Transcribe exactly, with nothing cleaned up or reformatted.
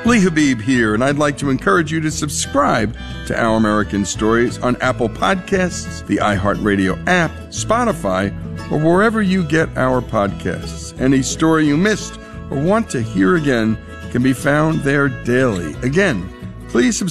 Lee Habib here, and I'd like to encourage you to subscribe to Our American Stories on Apple Podcasts, the iHeartRadio app, Spotify, or wherever you get our podcasts. Any story you missed or want to hear again can be found there daily. Again, please subscribe.